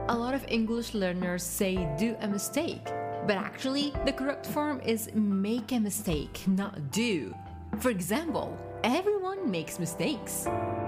A lot of English learners say do a mistake, but actually the correct form is make a mistake, not do. For example, everyone makes mistakes.